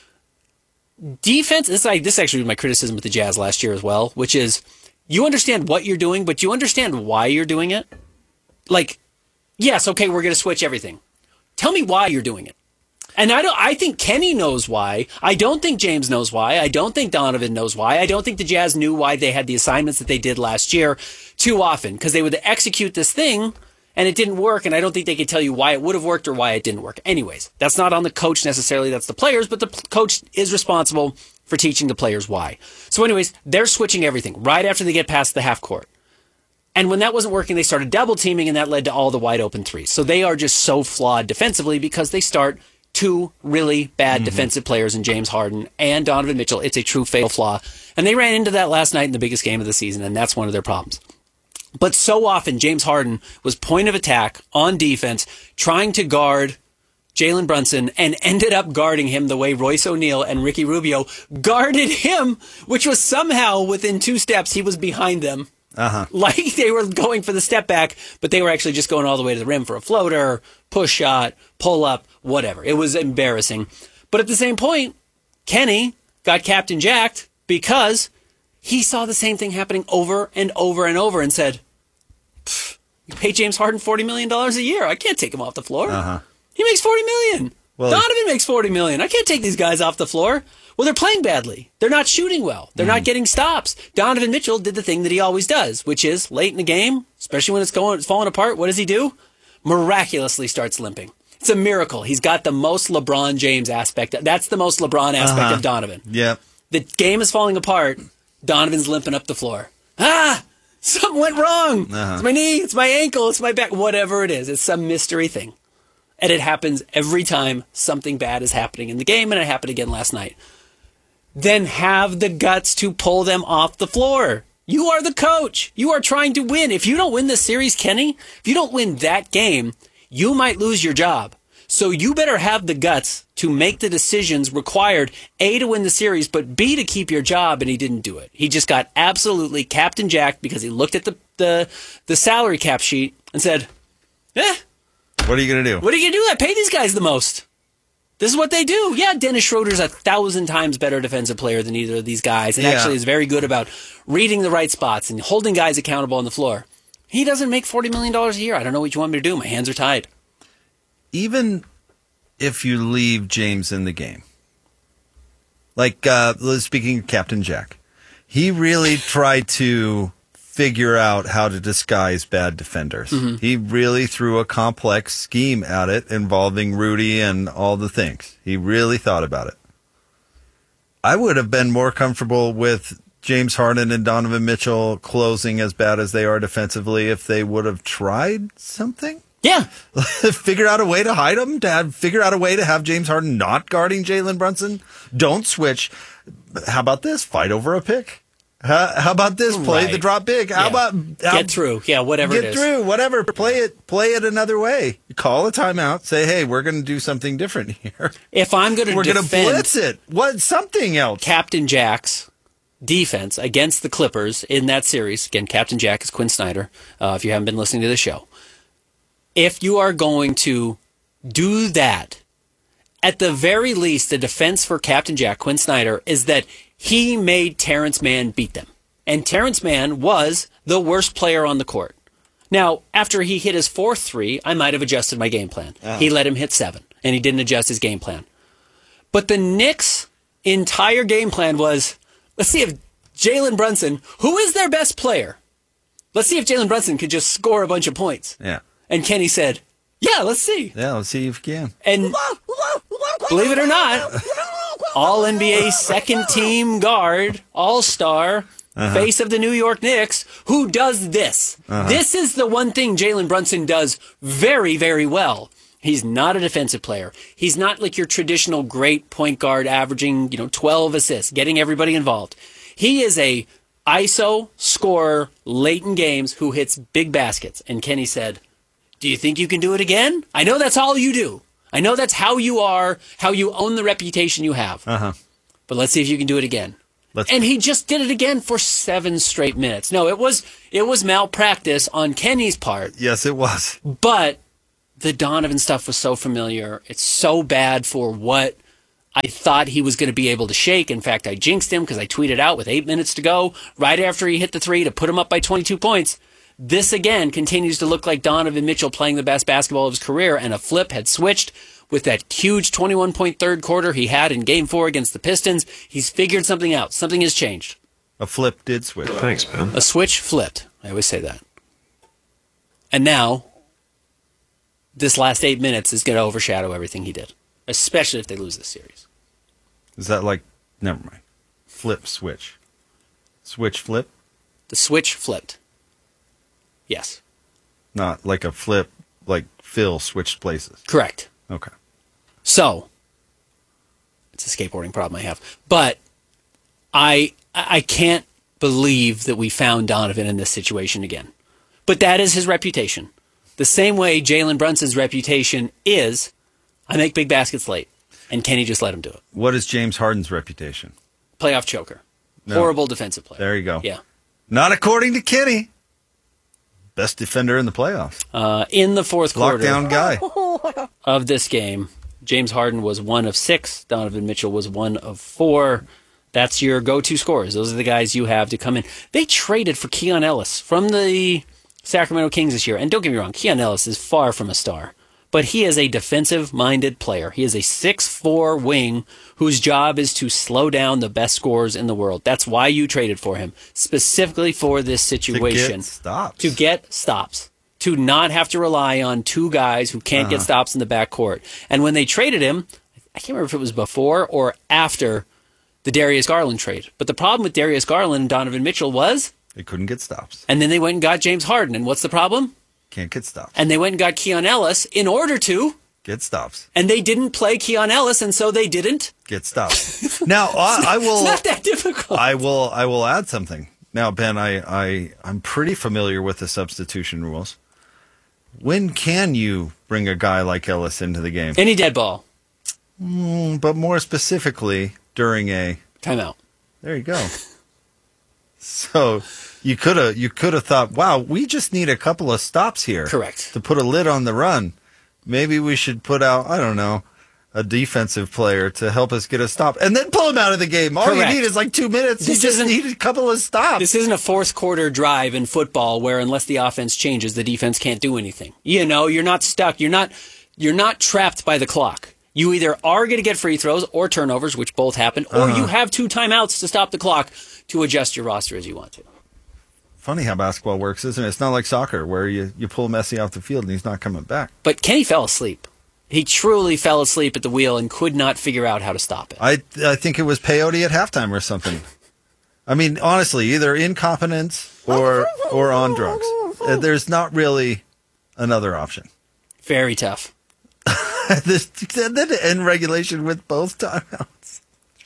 Defense, this actually was my criticism with the Jazz last year as well, which is you understand what you're doing, but you understand why you're doing it. Like, yes, okay, we're going to switch everything. Tell me why you're doing it. And I think Kenny knows why. I don't think James knows why. I don't think Donovan knows why. I don't think the Jazz knew why they had the assignments that they did last year too often, because they would execute this thing and it didn't work, and I don't think they could tell you why it would have worked or why it didn't work. Anyways, that's not on the coach necessarily, that's the players, but the coach is responsible for teaching the players why. So anyways, they're switching everything right after they get past the half court. And when that wasn't working, they started double teaming, and that led to all the wide open threes. So they are just so flawed defensively because they start two really bad defensive players in James Harden and Donovan Mitchell. It's a true fatal flaw. And they ran into that last night in the biggest game of the season, and that's one of their problems. But so often, James Harden was point of attack on defense, trying to guard Jalen Brunson, and ended up guarding him the way Royce O'Neal and Ricky Rubio guarded him, which was somehow within 2 steps, he was behind them. Like they were going for the step back, but they were actually just going all the way to the rim for a floater, push shot, pull up, whatever. It was embarrassing. But at the same point, Kenny got Captain Jacked because he saw the same thing happening over and over and over and said, you pay James Harden $40 million a year. I can't take him off the floor. He makes $40 million. Well, Donovan makes $40 million. I can't take these guys off the floor. Well, they're playing badly. They're not shooting well. They're not getting stops. Donovan Mitchell did the thing that he always does, which is late in the game, especially when it's falling apart, what does he do? Miraculously starts limping. It's a miracle. He's got the most LeBron James aspect. That's the most LeBron aspect of Donovan. Yeah. The game is falling apart. Donovan's limping up the floor. Something went wrong. It's my knee. It's my ankle. It's my back. Whatever it is. It's some mystery thing. And it happens every time something bad is happening in the game, and it happened again last night. Then have the guts to pull them off the floor. You are the coach. You are trying to win. If you don't win this series, Kenny, if you don't win that game, you might lose your job. So you better have the guts to make the decisions required, A, to win the series, but B, to keep your job, and he didn't do it. He just got absolutely Captain Jacked because he looked at the salary cap sheet and said, what are you going to do? What are you going to do? I pay these guys the most. This is what they do. Yeah, Dennis Schroeder's 1,000 times better defensive player than either of these guys, and actually is very good about reading the right spots and holding guys accountable on the floor. He doesn't make $40 million a year. I don't know what you want me to do. My hands are tied. Even if you leave James in the game, like speaking of Captain Jack, he really tried to figure out how to disguise bad defenders. He really threw a complex scheme at it involving Rudy and all the things. He really thought about it. I would have been more comfortable with James Harden and Donovan Mitchell closing as bad as they are defensively if they would have tried something. Yeah. Figure out a way to hide them, figure out a way to have James Harden not guarding Jalen Brunson. Don't switch. How about this? Fight over a pick. How about this? Play the drop big. How about get through? Yeah, whatever it is. Get through, whatever. Play it another way. Call a timeout. Say, hey, we're going to do something different here. If I'm going to we're going to blitz it. What? Something else. Captain Jack's defense against the Clippers in that series. Again, Captain Jack is Quinn Snyder. If you haven't been listening to the show, if you are going to do that, at the very least, the defense for Captain Jack, Quinn Snyder, is that he made Terrence Mann beat them. And Terrence Mann was the worst player on the court. Now, after he hit his 4th three, I might have adjusted my game plan. He let him hit 7, and he didn't adjust his game plan. But the Knicks' entire game plan was, let's see if Jalen Brunson, who is their best player, let's see if Jalen Brunson could just score a bunch of points. Yeah. And Kenny said, yeah, let's see. Yeah, let's see if you can. And believe it or not, All-NBA second-team guard, all-star, face of the New York Knicks, who does this. This is the one thing Jalen Brunson does very, very well. He's not a defensive player. He's not like your traditional great point guard averaging, 12 assists, getting everybody involved. He is a ISO scorer late in games who hits big baskets. And Kenny said, do you think you can do it again? I know that's all you do. I know that's how you are, how you own the reputation you have. Uh-huh. But let's see if you can do it again. And he just did it again for 7 straight minutes. No, it was malpractice on Kenny's part. Yes, it was. But the Donovan stuff was so familiar. It's so bad for what I thought he was going to be able to shake. In fact, I jinxed him because I tweeted out with 8 minutes to go, right after he hit the 3 to put him up by 22 points. This, again, continues to look like Donovan Mitchell playing the best basketball of his career, and a flip had switched with that huge 21-point third quarter he had in Game 4 against the Pistons. He's figured something out. Something has changed. A flip did switch. Thanks, man. A switch flipped. I always say that. And now, this last 8 minutes is going to overshadow everything he did, especially if they lose this series. Is that like, never mind. Flip, switch. Switch, flip? The switch flipped. Yes. Not like a flip, like Phil switched places. Correct. Okay. So, it's a skateboarding problem I have. But I can't believe that we found Donovan in this situation again. But that is his reputation. The same way Jalen Brunson's reputation is, I make big baskets late. And Kenny just let him do it. What is James Harden's reputation? Playoff choker. No. Horrible defensive player. There you go. Yeah. Not according to Kenny. Best defender in the playoffs. In the fourth quarter Lockdown guy. of this game, James Harden was 1 of 6. Donovan Mitchell was 1 of 4. That's your go-to scorers. Those are the guys you have to come in. They traded for Keon Ellis from the Sacramento Kings this year. And don't get me wrong, Keon Ellis is far from a star. But he is a defensive-minded player. He is a 6'4" wing whose job is to slow down the best scorers in the world. That's why you traded for him, specifically for this situation. To get stops. To not have to rely on 2 guys who can't get stops in the backcourt. And when they traded him, I can't remember if it was before or after the Darius Garland trade. But the problem with Darius Garland and Donovan Mitchell was they couldn't get stops. And then they went and got James Harden. And what's the problem? Can't get stops. And they went and got Keon Ellis in order to get stops. And they didn't play Keon Ellis, and so they didn't get stops. Now I will. It's not that difficult. I will add something. Now, Ben, I'm pretty familiar with the substitution rules. When can you bring a guy like Ellis into the game? Any dead ball. But more specifically, during a timeout. There you go. So you could have thought, wow, we just need a couple of stops here. Correct. To put a lid on the run. Maybe we should put out, I don't know, a defensive player to help us get a stop. And then pull him out of the game. All Correct. you need is like 2 minutes. You just need a couple of stops. This isn't a fourth quarter drive in football where unless the offense changes, the defense can't do anything. You know, you're not stuck. You're not trapped by the clock. You either are going to get free throws or turnovers, which both happen, or you have 2 timeouts to stop the clock to adjust your roster as you want to. Funny how basketball works, isn't it? It's not like soccer where you pull Messi off the field and he's not coming back. But Kenny fell asleep. He truly fell asleep at the wheel and could not figure out how to stop it. I think it was peyote at halftime or something. I mean, honestly, either incompetence or on drugs. There's not really another option. Very tough. Then to end regulation with both timeouts.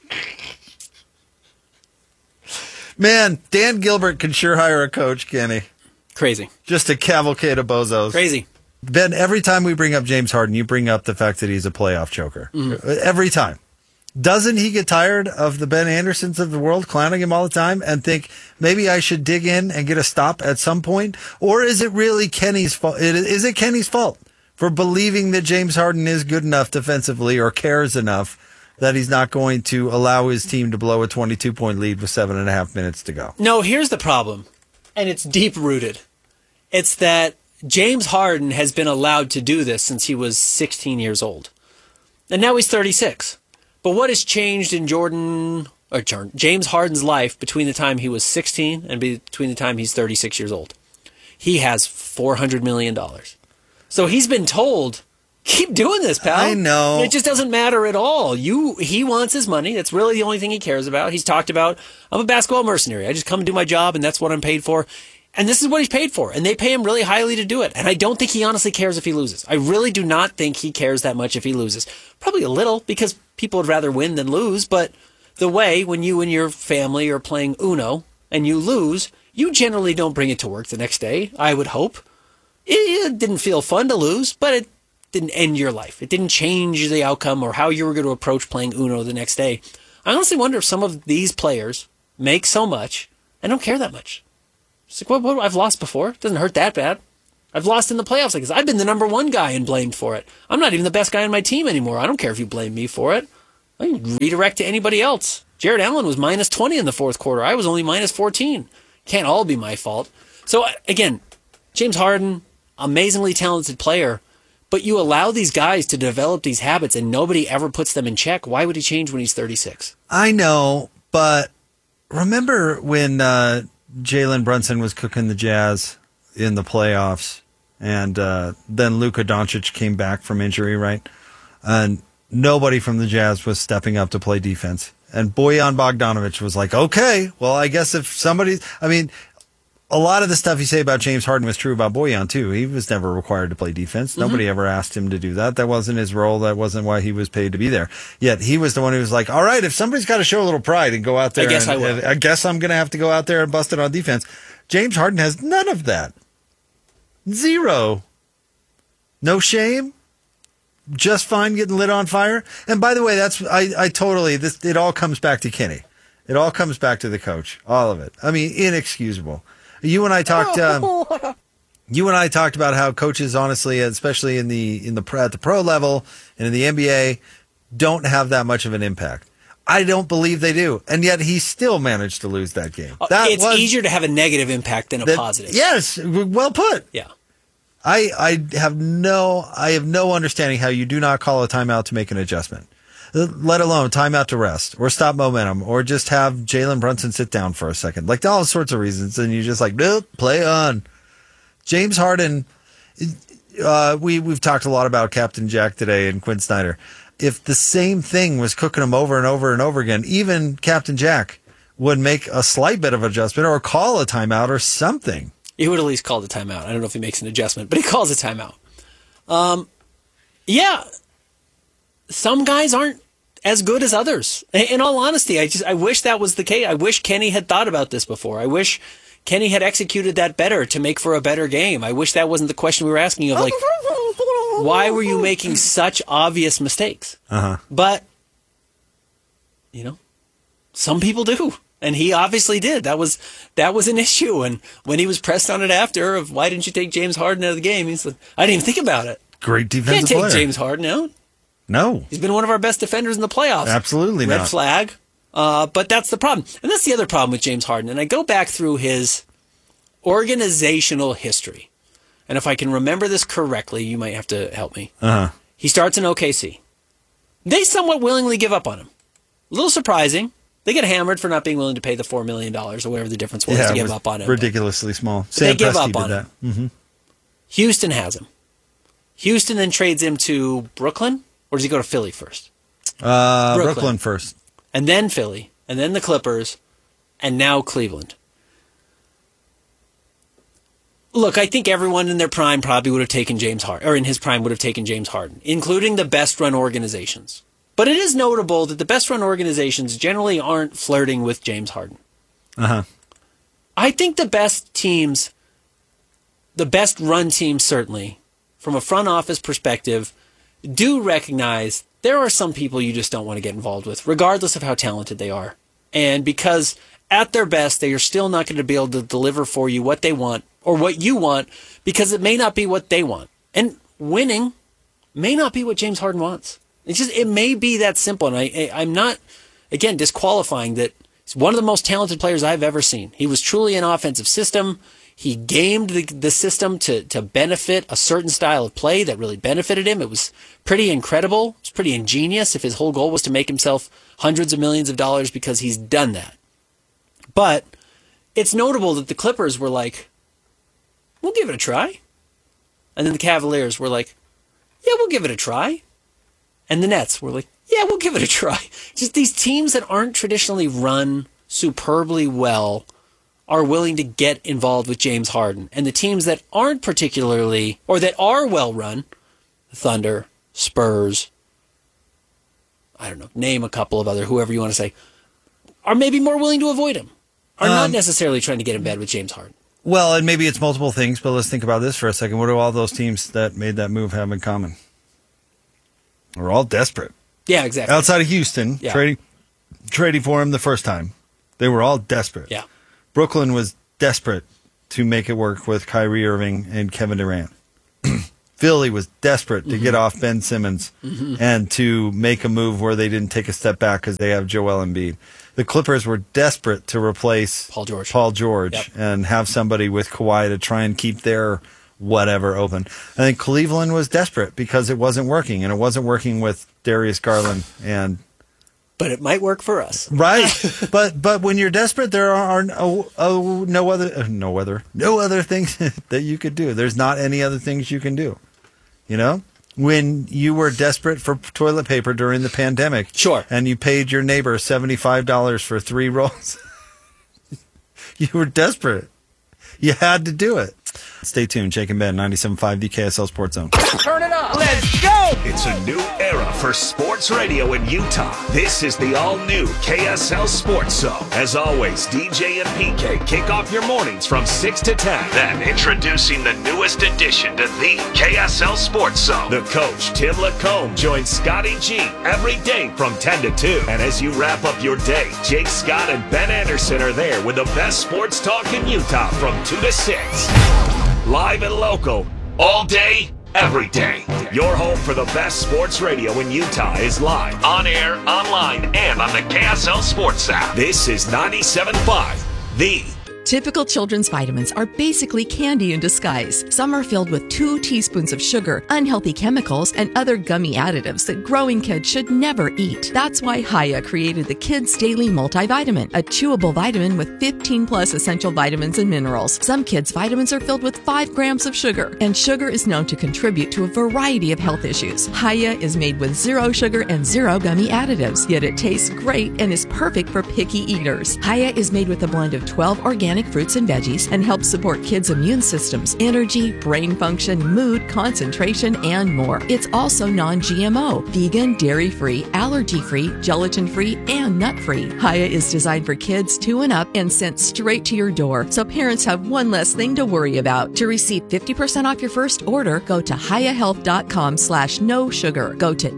Man, Dan Gilbert can sure hire a coach, Kenny. Crazy. Just a cavalcade of bozos. Crazy. Ben, every time we bring up James Harden, you bring up the fact that he's a playoff choker. Mm-hmm. Every time. Doesn't he get tired of the Ben Andersons of the world clowning him all the time and think, maybe I should dig in and get a stop at some point? Or is it really Kenny's fault? Is it Kenny's fault for believing that James Harden is good enough defensively or cares enough that he's not going to allow his team to blow a 22-point lead with 7.5 minutes to go? No, here's the problem, and it's deep-rooted. It's that James Harden has been allowed to do this since he was 16 years old. And now he's 36. But what has changed in James Harden's life between the time he was 16 and between the time he's 36 years old? He has $400 million. So he's been told, keep doing this, pal. I know. It just doesn't matter at all. He wants his money. That's really the only thing he cares about. He's talked about, I'm a basketball mercenary. I just come and do my job, and that's what I'm paid for. And this is what he's paid for. And they pay him really highly to do it. And I don't think he honestly cares if he loses. I really do not think he cares that much if he loses. Probably a little, because people would rather win than lose. But the way when you and your family are playing Uno, and you lose, you generally don't bring it to work the next day, I would hope. It didn't feel fun to lose, but it didn't end your life. It didn't change the outcome or how you were going to approach playing Uno the next day. I honestly wonder if some of these players make so much and don't care that much. It's like, what, I've lost before. It doesn't hurt that bad. I've lost in the playoffs like this. I've been the number one guy and blamed for it. I'm not even the best guy on my team anymore. I don't care if you blame me for it. I can redirect to anybody else. Jared Allen was minus 20 in the fourth quarter. I was only minus 14. Can't all be my fault. So, again, James Harden, amazingly talented player, but you allow these guys to develop these habits and nobody ever puts them in check. Why would he change when he's 36? I know, but remember when Jalen Brunson was cooking the Jazz in the playoffs, and then Luka Doncic came back from injury, right? And nobody from the Jazz was stepping up to play defense. And Bojan Bogdanovic was like, okay, well, I guess if somebody, I mean, a lot of the stuff you say about James Harden was true about Bojan, too. He was never required to play defense. Mm-hmm. Nobody ever asked him to do that. That wasn't his role. That wasn't why he was paid to be there. Yet he was the one who was like, all right, if somebody's got to show a little pride and go out there, I guess I'm going to have to go out there and bust it on defense. James Harden has none of that. Zero. No shame. Just fine getting lit on fire. And by the way, that's I totally, it all comes back to Kenny. It all comes back to the coach. All of it. I mean, inexcusable. You and I talked about how coaches, honestly, especially at the pro level and in the NBA, don't have that much of an impact. I don't believe they do. And yet he still managed to lose that game. It's easier to have a negative impact than a positive. Yes, well put. Yeah. I have no understanding how you do not call a timeout to make an adjustment, let alone timeout to rest or stop momentum or just have Jalen Brunson sit down for a second, like all sorts of reasons. And you're just like, nope, play on. James Harden. We've talked a lot about Captain Jack today and Quinn Snyder. If the same thing was cooking him over and over and over again, even Captain Jack would make a slight bit of adjustment or call a timeout or something. He would at least call the timeout. I don't know if he makes an adjustment, but he calls a timeout. Yeah, some guys aren't as good as others. In all honesty, I wish that was the case. I wish Kenny had thought about this before. I wish Kenny had executed that better to make for a better game. I wish that wasn't the question we were asking of, like, why were you making such obvious mistakes? Uh-huh. But, some people do. And he obviously did. That was an issue. And when he was pressed on it after of why didn't you take James Harden out of the game, he said, I didn't even think about it. Great defensive player. Can't take James Harden out. No. He's been one of our best defenders in the playoffs. Absolutely not. Red flag. But that's the problem. And that's the other problem with James Harden. And I go back through his organizational history. And if I can remember this correctly, you might have to help me. Uh-huh. He starts in OKC. They somewhat willingly give up on him. A little surprising. They get hammered for not being willing to pay the $4 million or whatever the difference was to give up on him. Ridiculously small. They give up on him. Mm-hmm. Houston has him. Houston then trades him to Brooklyn, or does he go to Philly first? Brooklyn first. And then Philly, and then the Clippers, and now Cleveland. Look, I think everyone in their prime probably would have taken James Harden, or in his prime would have taken James Harden, including the best run organizations. But it is notable that the best run organizations generally aren't flirting with James Harden. Uh-huh. I think the best teams, the best run teams certainly, from a front office perspective, do recognize there are some people you just don't want to get involved with, regardless of how talented they are. And because at their best, they are still not going to be able to deliver for you what they want or what you want, because it may not be what they want. And winning may not be what James Harden wants. It may be that simple. And I'm not, again, disqualifying that he's one of the most talented players I've ever seen. He was truly an offensive system. He gamed the system to benefit a certain style of play that really benefited him. It was pretty incredible. It was pretty ingenious if his whole goal was to make himself hundreds of millions of dollars, because he's done that. But it's notable that the Clippers were like, we'll give it a try. And then the Cavaliers were like, yeah, we'll give it a try. And the Nets were like, yeah, we'll give it a try. Just these teams that aren't traditionally run superbly well are willing to get involved with James Harden. And the teams that aren't particularly, or that are well run, Thunder, Spurs, I don't know, name a couple of other, whoever you want to say, are maybe more willing to avoid him. are not necessarily trying to get in bed with James Harden. Well, and maybe it's multiple things, but let's think about this for a second. What do all those teams that made that move have in common? We're all desperate. Yeah, exactly. Outside of Houston, trading for him the first time, they were all desperate. Yeah. Brooklyn was desperate to make it work with Kyrie Irving and Kevin Durant. Philly was desperate to get off Ben Simmons and to make a move where they didn't take a step back because they have Joel Embiid. The Clippers were desperate to replace Paul George and have somebody with Kawhi to try and keep their whatever open. I think Cleveland was desperate because it wasn't working, and it wasn't working with Darius Garland. But it might work for us. Right. but when you're desperate, there are no other things that you could do. There's not any other things you can do. You know? When you were desperate for toilet paper during the pandemic. Sure. And you paid your neighbor $75 for 3 rolls. You were desperate. You had to do it. Stay tuned. Jake and Ben, 97.5, the KSL Sports Zone. Turn it up. Let's go. It's a new era for sports radio in Utah. This is the all-new KSL Sports Zone. As always, DJ and PK kick off your mornings from 6 to 10. Then introducing the newest addition to the KSL Sports Zone. The coach, Tim Lacombe, joins Scotty G every day from 10 to 2. And as you wrap up your day, Jake Scott and Ben Anderson are there with the best sports talk in Utah from 2 to 6. Live and local, all day, every day. Your home for the best sports radio in Utah is live, on air, online, and on the KSL Sports app. This is 97.5, the Typical children's vitamins are basically candy in disguise. Some are filled with 2 teaspoons of sugar, unhealthy chemicals, and other gummy additives that growing kids should never eat. That's why Hiya created the Kids Daily Multivitamin, a chewable vitamin with 15 plus essential vitamins and minerals. Some kids' vitamins are filled with 5 grams of sugar, and sugar is known to contribute to a variety of health issues. Hiya is made with 0 sugar and 0 gummy additives, yet it tastes great and is perfect for picky eaters. Hiya is made with a blend of 12 organic fruits and veggies and helps support kids' immune systems, energy, brain function, mood, concentration, and more. It's also non-GMO, vegan, dairy-free, allergy-free, gelatin-free, and nut-free. Hiya is designed for kids 2 and up and sent straight to your door, so parents have one less thing to worry about. To receive 50% off your first order, go to hiyahealth.com/no sugar. Go to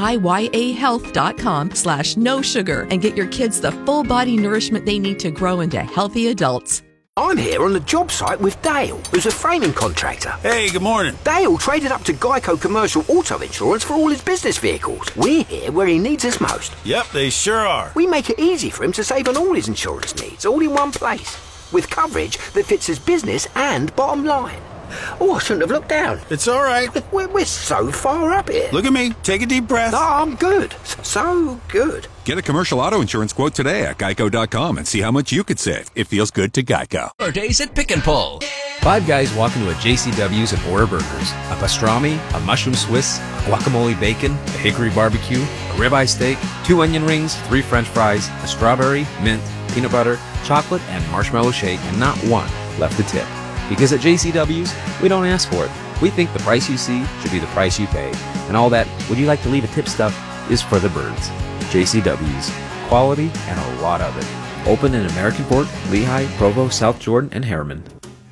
hiyahealth.com/no sugar and get your kids the full body nourishment they need to grow into healthy adults. I'm here on the job site with Dale, who's a framing contractor. Hey, good morning. Dale traded up to Geico Commercial Auto Insurance for all his business vehicles. We're here where he needs us most. Yep, they sure are. We make it easy for him to save on all his insurance needs, all in one place, with coverage that fits his business and bottom line. Oh, I shouldn't have looked down. It's all right. We're so far up here. Look at me. Take a deep breath. No, I'm good. So good. Get a commercial auto insurance quote today at geico.com and see how much you could save. It feels good to Geico. Our days at Pick and Pull. 5 guys walk into a JCW's and order burgers, a pastrami, a mushroom Swiss, a guacamole bacon, a hickory barbecue, a ribeye steak, 2 onion rings, 3 French fries, a strawberry, mint, peanut butter, chocolate, and marshmallow shake, and not one left to tip. Because at JCW's, we don't ask for it. We think the price you see should be the price you pay. And all that, would you like to leave a tip stuff, is for the birds. JCW's. Quality and a lot of it. Open in American Fork, Lehigh, Provo, South Jordan, and Harriman.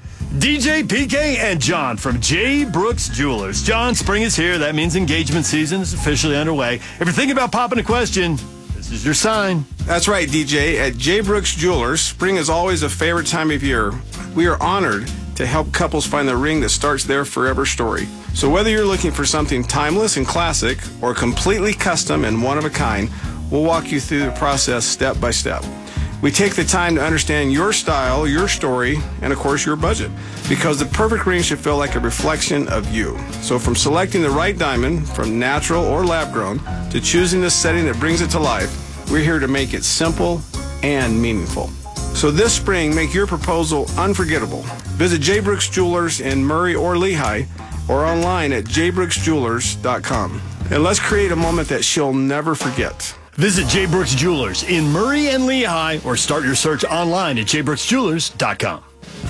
DJ, PK, and John from J. Brooks Jewelers. John, spring is here. That means engagement season is officially underway. If you're thinking about popping a question, this is your sign. That's right, DJ. At J. Brooks Jewelers, spring is always a favorite time of year. We are honored to help couples find the ring that starts their forever story. So whether you're looking for something timeless and classic or completely custom and one of a kind, we'll walk you through the process step by step. We take the time to understand your style, your story, and of course your budget, because the perfect ring should feel like a reflection of you. So from selecting the right diamond, from natural or lab grown, to choosing the setting that brings it to life, we're here to make it simple and meaningful. So this spring, make your proposal unforgettable. Visit J. Brooks Jewelers in Murray or Lehigh, or online at jbrooksjewelers.com. And let's create a moment that she'll never forget. Visit J. Brooks Jewelers in Murray and Lehigh, or start your search online at jbrooksjewelers.com.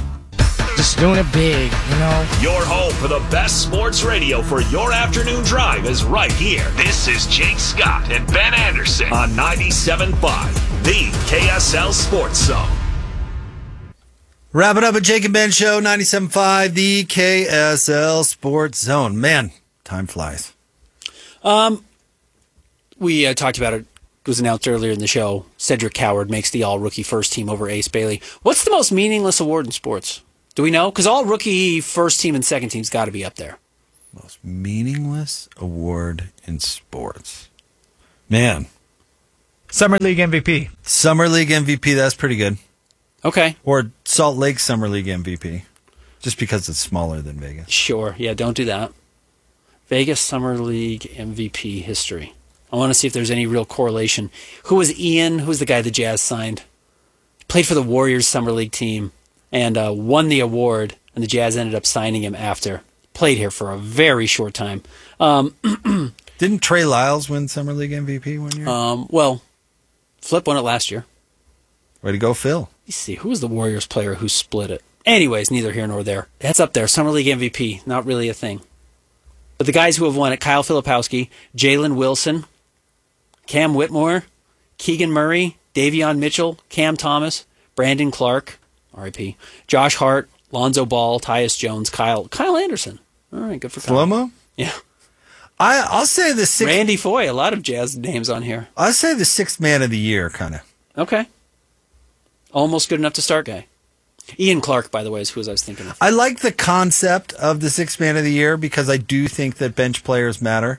Just doing it big, you know? Your home for the best sports radio for your afternoon drive is right here. This is Jake Scott and Ben Anderson on 97.5, the KSL Sports Zone. Wrap it up at Jake and Ben Show, 97.5, the KSL Sports Zone. Man, time flies. We talked about it. It was announced earlier in the show. Cedric Coward makes the all-rookie first team over Ace Bailey. What's the most meaningless award in sports? Do we know? Because all-rookie first team and second team's got to be up there. Most meaningless award in sports. Man. Summer League MVP. Summer League MVP, that's pretty good. Okay. Or Salt Lake Summer League MVP. Just because it's smaller than Vegas. Sure. Yeah, don't do that. Vegas Summer League MVP history. I want to see if there's any real correlation. Who was Ian? Who's the guy the Jazz signed? Played for the Warriors Summer League team and won the award, and the Jazz ended up signing him after. Played here for a very short time. Didn't Trey Lyles win Summer League MVP one year? Well, Flip won it last year. Way to go, Phil. Let's see. Who was the Warriors player who split it? Anyways, neither here nor there. That's up there. Summer League MVP. Not really a thing. But the guys who have won it, Kyle Filipowski, Jalen Wilson, Cam Whitmore, Keegan Murray, Davion Mitchell, Cam Thomas, Brandon Clark, R.I.P., Josh Hart, Lonzo Ball, Tyus Jones, Kyle Anderson. All right, good for Kyle. Slow-mo? Yeah. I'll say the sixth... Randy Foye, a lot of Jazz names on here. I'll say the sixth man of the year, kind of. Okay. Almost good enough to start guy. Ian Clark, by the way, is who I was thinking of. I like the concept of the sixth man of the year because I do think that bench players matter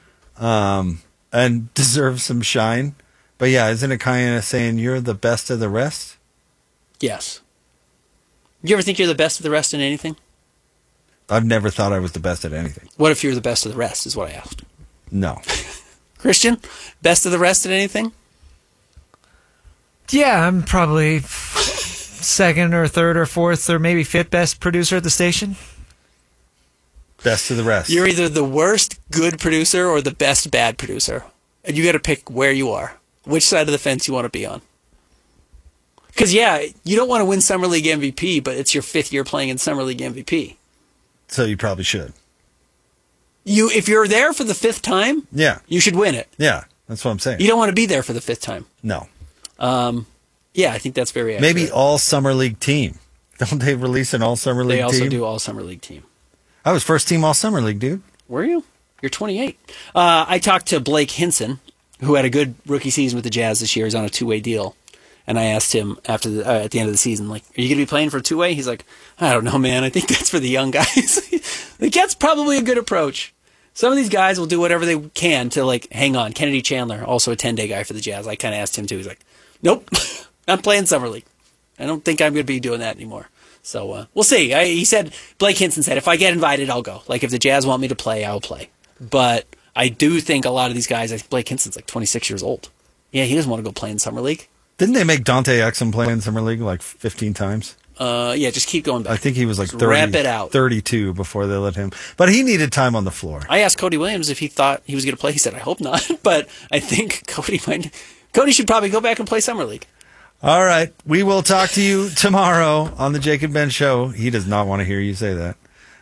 and deserve some shine. But yeah, isn't it kind of saying you're the best of the rest? Yes. You ever think you're the best of the rest in anything? I've never thought I was the best at anything. What if you're the best of the rest, is what I asked. No. Christian, best of the rest at anything? Yeah, I'm probably second or third or fourth or maybe fifth best producer at the station. Best of the rest. You're either the worst good producer or the best bad producer. And you got to pick where you are. Which side of the fence you want to be on. Because, yeah, you don't want to win Summer League MVP, but it's your fifth year playing in Summer League MVP. So you probably should. If you're there for the fifth time, yeah, you should win it. Yeah, that's what I'm saying. You don't want to be there for the fifth time. No. Yeah, I think that's very accurate. Maybe all Summer League team. Don't they release an all Summer League team? They also do all Summer League team. I was first team all Summer League, dude. Were you? You're 28. I talked to Blake Hinson, who had a good rookie season with the Jazz this year. He's on a two-way deal. And I asked him at the end of the season, like, are you going to be playing for a two-way? He's like, I don't know, man. I think that's for the young guys. Like, that's probably a good approach. Some of these guys will do whatever they can to, like, hang on. Kennedy Chandler, also a 10-day guy for the Jazz. I kind of asked him, too. He's like, nope, I'm playing Summer League. I don't think I'm going to be doing that anymore. So we'll see. He said, Blake Hinson said, if I get invited, I'll go. Like, if the Jazz want me to play, I'll play. But I do think a lot of these guys, I think Blake Hinson's like 26 years old. Yeah, he doesn't want to go play in Summer League. Didn't they make Dante Exum play in Summer League like 15 times? Yeah, just keep going back. I think he was like 30, wrap it out. 32 before they let him. But he needed time on the floor. I asked Cody Williams if he thought he was going to play. He said, I hope not. But I think Cody should probably go back and play Summer League. All right. We will talk to you tomorrow on the Jake and Ben Show. He does not want to hear you say that.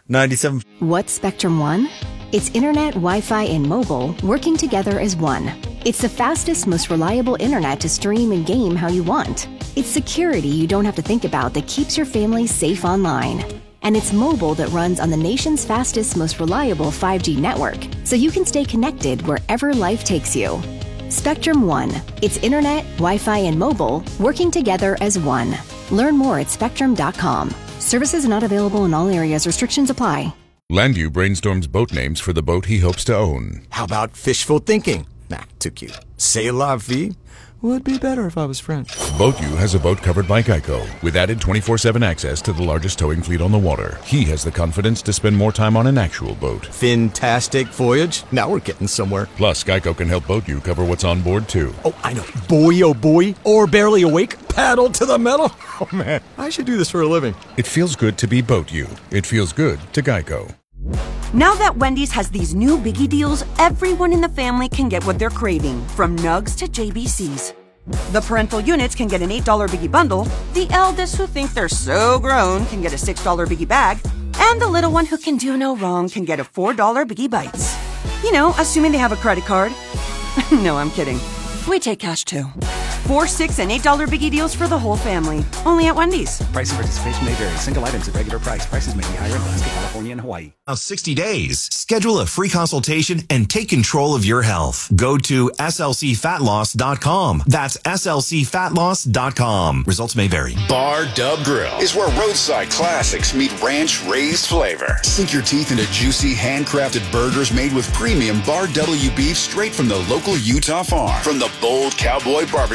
97. What's Spectrum One? It's internet, Wi-Fi, and mobile working together as one. It's the fastest, most reliable internet to stream and game how you want. It's security you don't have to think about that keeps your family safe online. And it's mobile that runs on the nation's fastest, most reliable 5G network, so you can stay connected wherever life takes you. Spectrum One. It's internet, Wi-Fi, and mobile working together as one. Learn more at spectrum.com. Services not available in all areas. Restrictions apply. Landu brainstorms boat names for the boat he hopes to own. How about fishful thinking? Nah, too cute. C'est la vie? Would be better if I was French. BoatU has a boat covered by Geico, with added 24/7 access to the largest towing fleet on the water. He has the confidence to spend more time on an actual boat. Fantastic voyage. Now we're getting somewhere. Plus, Geico can help BoatU cover what's on board, too. Oh, I know. Boy, oh boy. Or barely awake. Paddle to the metal. Oh, man. I should do this for a living. It feels good to be BoatU. It feels good to Geico. Now that Wendy's has these new biggie deals, everyone in the family can get what they're craving, from nugs to JBCs. The parental units can get an $8 biggie bundle, the eldest who think they're so grown can get a $6 biggie bag, and the little one who can do no wrong can get a $4 biggie bites. You know, assuming they have a credit card. No, I'm kidding. We take cash too. 4, 6, and $8 biggie deals for the whole family. Only at Wendy's. Price and participation may vary. Single items at regular price. Prices may be higher in Alaska, California, and Hawaii. Now 60 days. Schedule a free consultation and take control of your health. Go to slcfatloss.com. That's slcfatloss.com. Results may vary. Bar Dub Grill is where roadside classics meet ranch-raised flavor. Sink your teeth into juicy, handcrafted burgers made with premium Bar W beef straight from the local Utah farm. From the bold cowboy barbecue